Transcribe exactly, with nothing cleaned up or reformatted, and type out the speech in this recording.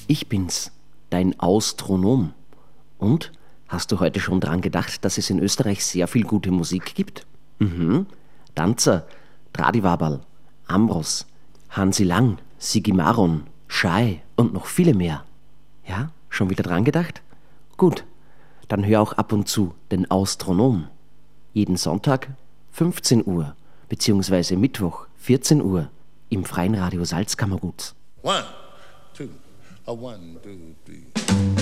Ich bin's, dein Austronom. Und? Hast du heute schon dran gedacht, dass es in Österreich sehr viel gute Musik gibt? Mhm. Danzer, Tradivaberl, Ambros, Hansi Lang, Sigi Maron, Schei und noch viele mehr. Ja, schon wieder dran gedacht? Gut, dann hör auch ab und zu den Austronom. Jeden Sonntag fünfzehn Uhr, beziehungsweise Mittwoch vierzehn Uhr im Freien Radio Salzkammergut. One, two, a one, two, three.